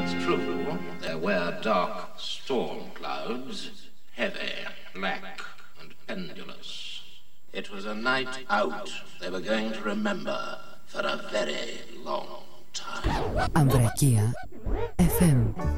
It's true, there were dark storm clouds, heavy, black, and pendulous. It was a night out they were going to remember for a very long time. Ambrakia FM